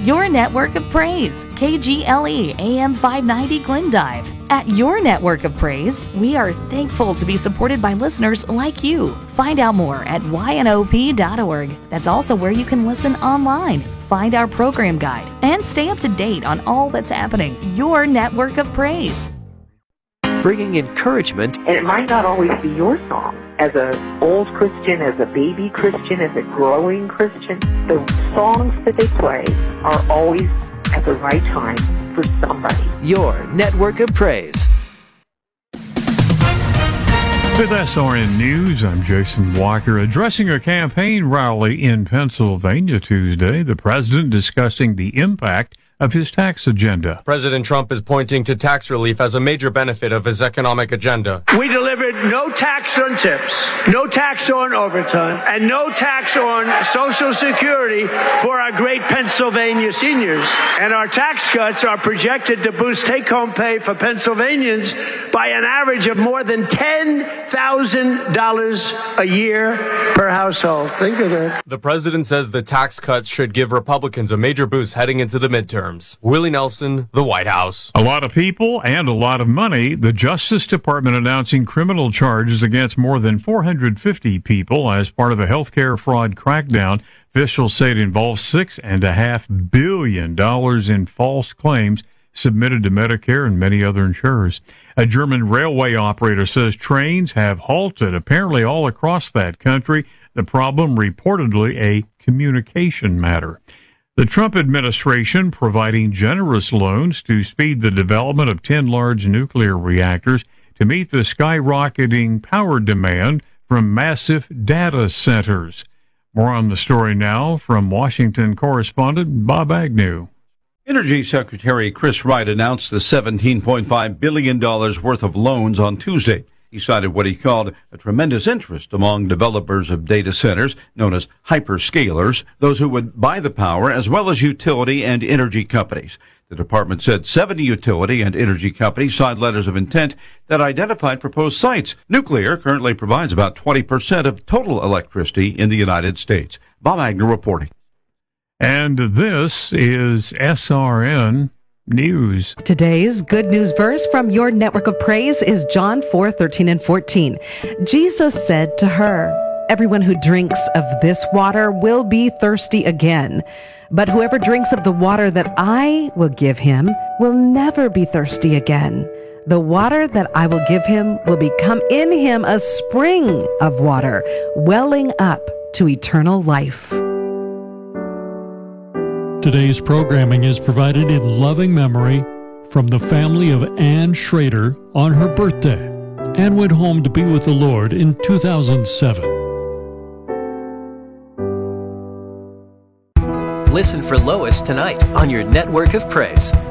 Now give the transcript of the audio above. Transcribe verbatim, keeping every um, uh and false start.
Your network of praise, K G L E A M five ninety Glendive. At Your Network of Praise, we are thankful to be supported by listeners like you. Find out more at Y N O P dot org. That's also where you can listen online, find our program guide, and stay up to date on all that's happening. Your Network of Praise. Bringing encouragement. And it might not always be your song. As an old Christian, as a baby Christian, as a growing Christian, the songs that they play are always at the right time for somebody. Your Network of Praise. With S R N News, I'm Jason Walker. Addressing a campaign rally in Pennsylvania Tuesday, the president discussing the impact of his tax agenda. President Trump is pointing to tax relief as a major benefit of his economic agenda. We delivered no tax on tips, no tax on overtime, and no tax on Social Security for our great Pennsylvania seniors. And our tax cuts are projected to boost take-home pay for Pennsylvanians by an average of more than ten thousand dollars a year per household. Think of that. The president says the tax cuts should give Republicans a major boost heading into the midterms. Willie Nelson, the White House. A lot of people and a lot of money. The Justice Department announcing criminal charges against more than four hundred fifty people as part of a healthcare fraud crackdown. Officials say it involves six and a half billion dollars in false claims submitted to Medicare and many other insurers. A German railway operator says trains have halted apparently all across that country. The problem reportedly a communication matter. The Trump administration providing generous loans to speed the development of ten large nuclear reactors to meet the skyrocketing power demand from massive data centers. More on the story now from Washington correspondent Bob Agnew. Energy Secretary Chris Wright announced the seventeen point five billion dollars worth of loans on Tuesday. He cited what he called a tremendous interest among developers of data centers, known as hyperscalers, those who would buy the power, as well as utility and energy companies. The department said seventy utility and energy companies signed letters of intent that identified proposed sites. Nuclear currently provides about twenty percent of total electricity in the United States. Bob Agnew reporting. And this is S R N News. Today's good news verse from Your Network of Praise is John four thirteen and fourteen. Jesus said to her, "Everyone who drinks of this water will be thirsty again. But whoever drinks of the water that I will give him will never be thirsty again. The water that I will give him will become in him a spring of water, welling up to eternal life." Today's programming is provided in loving memory from the family of Ann Schrader on her birthday. Ann went home to be with the Lord in two thousand seven. Listen for Lois tonight on Your Network of Praise.